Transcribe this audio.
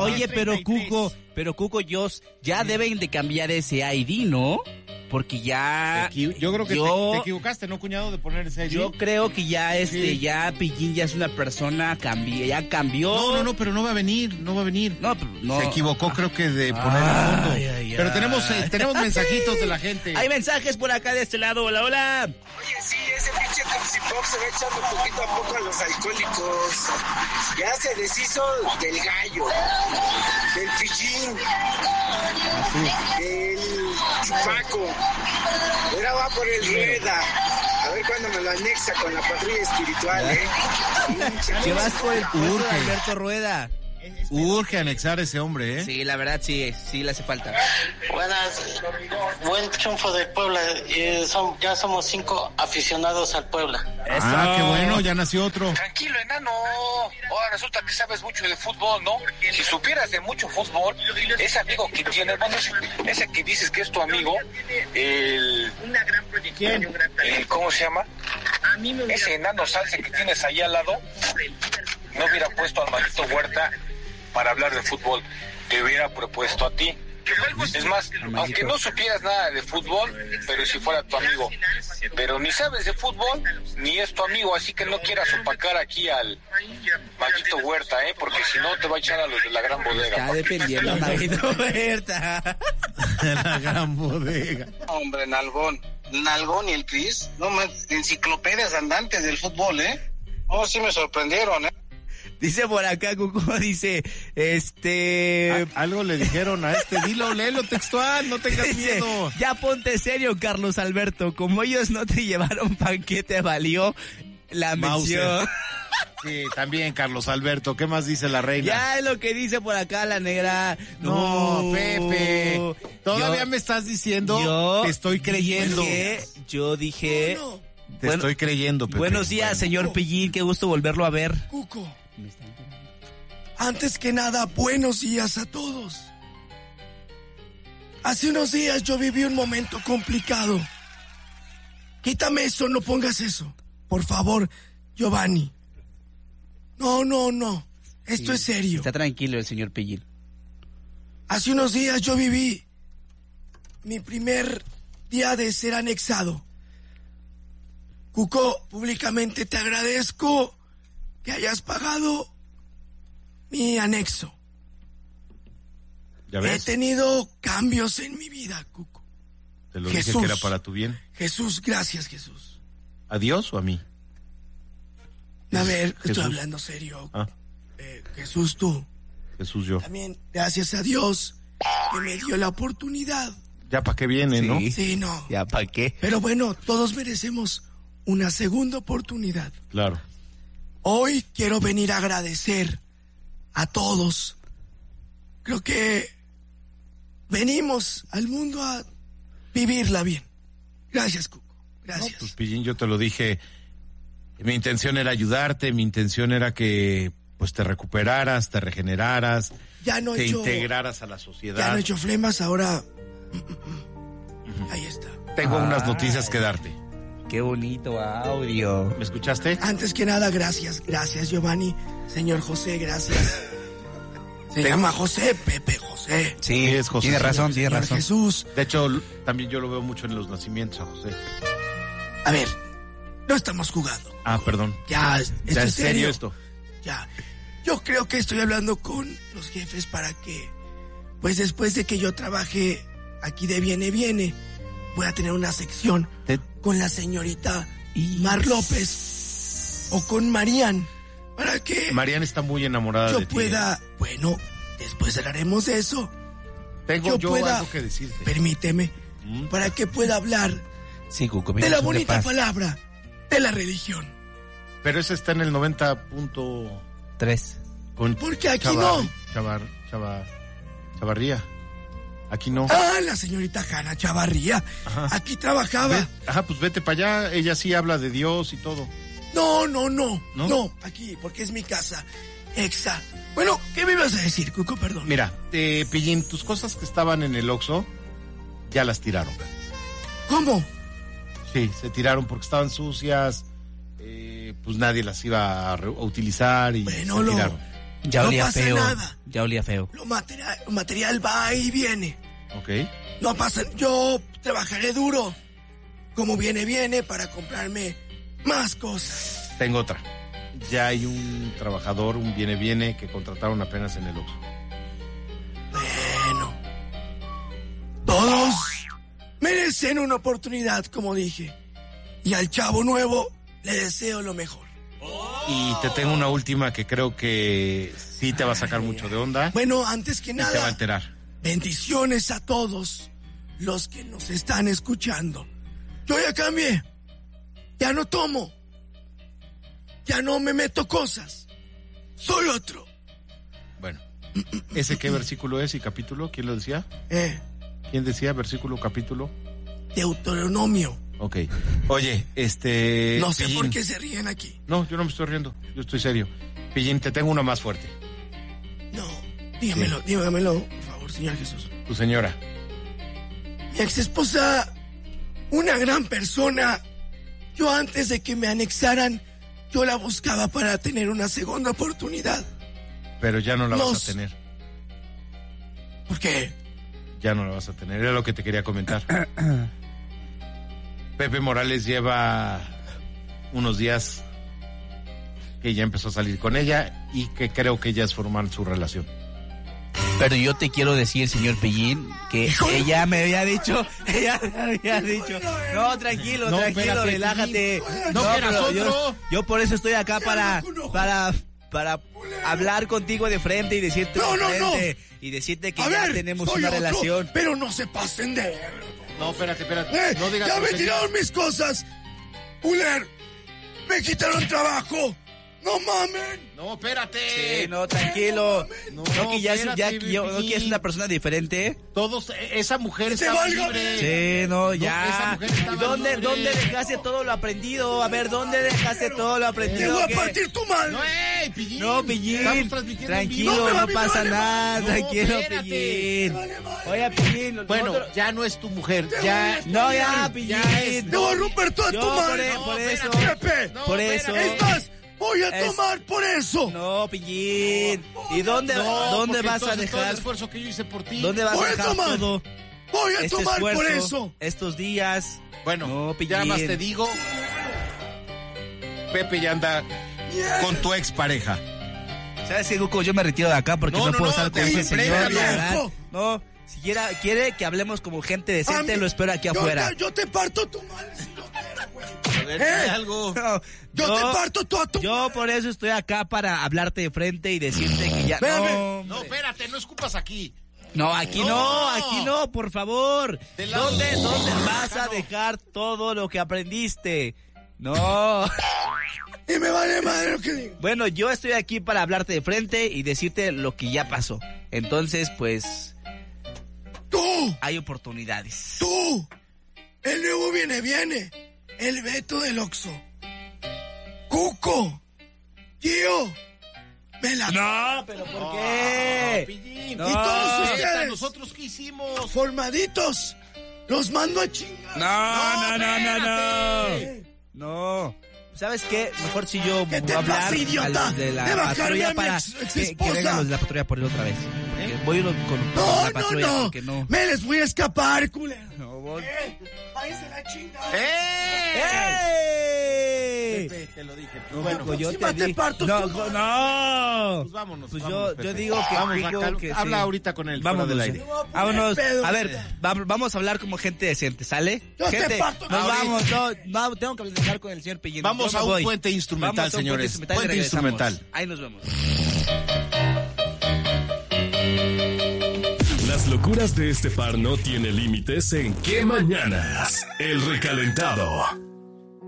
Oye, pero Cuco, ya deben de cambiar ese ID, ¿no? Porque ya... Yo creo que te equivocaste, ¿no, cuñado, de poner ese ID? Yo creo que ya ya Pillín ya es una persona, ya cambió. No, pero no va a venir. No. Se equivocó, creo que de poner el fondo. Pero tenemos mensajitos de la gente. Hay mensajes por acá de este lado, hola. Oye, sí, ese pinche Capsipox se va echando poquito a poco a los alcohólicos. Ya se deshizo del gallo, del Pillín, del Chupaco. Ahora va por el Rueda. A ver cuándo me lo anexa con la patrulla espiritual, ¿Qué vas por el puesto de Alberto Rueda? Urge anexar a ese hombre, ¿eh? Sí, la verdad sí le hace falta. Buenas, buen triunfo del Puebla. Ya somos 5 aficionados al Puebla. Qué bueno, ya nació otro. Tranquilo, enano. Ahora resulta que sabes mucho de fútbol, ¿no? Si supieras de mucho fútbol, ese amigo que tienes, bueno, ese que dices que es tu amigo, Una gran proyección y un gran talento. ¿cómo se llama? A mí me Ese enano salse que tienes ahí al lado, no hubiera puesto al maldito Huerta para hablar de fútbol, te hubiera propuesto a ti. Es más, aunque no supieras nada de fútbol, pero si fuera tu amigo, pero ni sabes de fútbol, ni es tu amigo, así que no quieras opacar aquí al maldito Huerta, porque si no te va a echar a los de la gran bodega. Está dependiendo, maldito Huerta. La gran bodega. Hombre, Nalgón y el Cris, no enciclopedias andantes del fútbol, Oh, sí me sorprendieron, Dice por acá, Cuco, dice, algo le dijeron a dilo, léelo textual, no tengas miedo. Ya ponte serio, Carlos Alberto, como ellos no te llevaron pan, ¿qué te valió la mención? Sí, también Carlos Alberto, ¿qué más dice la reina? Ya es lo que dice por acá la negra. No, Pepe, todavía me estás diciendo, te estoy creyendo. Yo dije... Te estoy creyendo, Pepe. Buenos días, señor Pillín, qué gusto volverlo a ver. Cuco, antes que nada, buenos días a todos. Hace unos días yo viví un momento complicado. Quítame eso, no pongas eso. Por favor, Giovanni. No. Esto es serio. Está tranquilo el señor Pillín. Hace unos días yo viví mi primer día de ser anexado. Cuco, públicamente te agradezco que hayas pagado mi anexo. ¿Ya ves? He tenido cambios en mi vida, Cuco. Te lo dije que era para tu bien. Jesús, gracias, Jesús. ¿A Dios o a mí? A ver, Jesús. estoy hablando serio. Jesús, tú. Jesús, yo. También, gracias a Dios que me dio la oportunidad. Ya para qué viene, ¿no? Sí, no. Ya para qué. Pero bueno, todos merecemos una segunda oportunidad. Claro. Hoy quiero venir a agradecer a todos. Creo que venimos al mundo a vivirla bien. Gracias, Cuco. Gracias. No, pues, Pillín, yo te lo dije. Mi intención era ayudarte, mi intención era que pues te recuperaras, te regeneraras, te integraras a la sociedad. Ya no he hecho flemas, ahora... Ahí está. Tengo unas noticias que darte. Qué bonito audio. ¿Me escuchaste? Antes que nada, gracias, Giovanni. Señor José, gracias. Se llama José, Pepe José. Sí, es José. Tiene razón. Jesús. De hecho, también yo lo veo mucho en los nacimientos a José. A ver, no estamos jugando. Perdón. Ya, ¿Ya es serio esto? Ya. Yo creo que estoy hablando con los jefes para que, pues después de que yo trabaje aquí de Viene, voy a tener una sección con la señorita Mar López o con Marian, para que Marian está muy enamorada de ti. Yo pueda, bueno, después hablaremos de eso. Tengo yo algo que decirte. Permíteme, para que pueda hablar de la bonita palabra de la religión. Pero ese está en el 90.3. Porque aquí no. Chavarría. Aquí no. La señorita Hanna Chavarría. Ajá. Aquí trabajaba. Pues vete para allá. Ella sí habla de Dios y todo. No, aquí, porque es mi casa. Exa. Bueno, ¿qué me ibas a decir, Cuco? Perdón. Mira, Pillín, tus cosas que estaban en el Oxxo ya las tiraron. ¿Cómo? Sí, se tiraron porque estaban sucias. Pues nadie las iba a utilizar y se tiraron. Ya olía no pasa feo. nada. Ya olía feo. Lo material va y viene. Ok. No pasa, yo trabajaré duro. Como viene, para comprarme más cosas. Tengo otra. Ya hay un trabajador, un viene, que contrataron apenas en el Oxxo. Bueno. Todos merecen una oportunidad, como dije. Y al chavo nuevo le deseo lo mejor. Y te tengo una última que creo que sí te va a sacar mucho de onda. Bueno, antes que Y te va a nada, enterar. bendiciones a todos los que nos están escuchando. Yo ya cambié. Ya no tomo. Ya no me meto cosas. Soy otro. Bueno, ¿ese qué versículo es y capítulo? ¿Quién lo decía? ¿Quién decía versículo, capítulo? Deuteronomio. Ok. Oye, No sé Pillín. por qué se ríen aquí. No, yo no me estoy riendo. Yo estoy serio. Pillín, te tengo una más fuerte. No, dígamelo, por favor, Señor Jesús. Tu señora. Mi ex esposa, una gran persona. Yo antes de que me anexaran, yo la buscaba para tener una segunda oportunidad. Pero ya no la vas a tener. ¿Por qué? Ya no la vas a tener. Era lo que te quería comentar. Pepe Morales lleva unos días que ya empezó a salir con ella y que creo que ya es formal su relación. Pero yo te quiero decir, señor Pillín, que ella me había dicho, no, tranquilo, espérate, relájate. Pillín. No, pero yo por eso estoy acá para hablar contigo de frente y decirte y decirte que ya tenemos una relación. Pero no se pasen de... No, espérate. No digas ya me groserías. tiraron mis cosas. Uller, me quitaron trabajo. No mamen. No, espérate. Sí, no, tranquilo. No, No, que ya es espérate, una persona diferente. Todos, esa mujer ¡Te está valga! libre. Sí, no, esa ya. mujer estaba ¿Dónde libre. dejaste todo lo aprendido? A ver, ¿dónde dejaste todo lo Te aprendido? voy a ¿Qué? partir tu madre. No, Pillín. No, Pillín. Estamos transmitiendo en vivo. Tranquilo, No, no me pasa vale nada. No, Tranquilo, espérate. Pillín. Vale, vale. Oye, Pillín. Bueno, nosotros- ya no es tu mujer. Ya. No, ya, Pillín. Ya es- Te voy a romper toda Yo tu madre. por eso. Pepe. No, Por espérate. eso. Es más, voy a Es- tomar por eso. No, Pillín. ¿Y dónde porque vas a entonces todo el dejar? esfuerzo que yo hice por ti. ¿Dónde vas Voy a a dejar tomar. todo? Voy a Este tomar por esfuerzo, eso. estos días. Bueno, No, Pillín. ya más te digo. Pepe ya anda con tu expareja. ¿Sabes qué, Guco? Yo me retiro de acá porque No, no, no, puedo no, estar con te ese señor. imprégalo. La verdad. No, si quiere que hablemos como gente decente, lo espero aquí afuera. Yo te parto tu madre si yo quiero, güey. A ver, algo. No, Yo te parto toda tu... Yo por eso estoy acá para hablarte de frente y decirte que ya... Espérame. No, No, hombre. espérate, no escupas aquí. No, aquí no, por favor. Del lado ¿Dónde de- vas a dejar todo lo que aprendiste? No. Y me vale madre lo que digo. Bueno, yo estoy aquí para hablarte de frente y decirte lo que ya pasó. Entonces, pues, Tú, hay oportunidades. tú. El nuevo viene. El Beto del Oxxo. Cuco. Tío. Me la... No, pero ¿por qué? Pillín. No. Y todos Neta, ustedes, ¿nosotros qué hicimos? formaditos, los mando a chingar. No. ¿Sabes qué? Mejor si yo ¿Qué voy te a hablar pasa, idiota? a los de la De bajarme patrulla a mi para ex que esposa. vengan los de la patrulla por él otra vez. Porque voy con la patrulla porque no. Me les voy a escapar, culero. No voy. Váyanse a la chingada. ¡Ey! Pepe, te lo dije. No, Bueno, Guco, yo encima te te di... parto No, tu no. pues vámonos. Pues vámonos, yo Pepe. digo que... Vamos, digo acá, que habla sí. ahorita con él, Vámonos, fuera del aire. Vámonos. pedo, A ver, vamos a hablar como gente decente, ¿sale? Yo te Gente, parto nos ahorita. vamos. No, tengo que hablar con el señor Pellín. Vamos Yo a me un voy. puente instrumental, Vamos a un señores. y Puente regresamos. instrumental. Ahí nos vemos. Las locuras de este par no tienen límites en ¿Qué Mañanas? El Recalentado.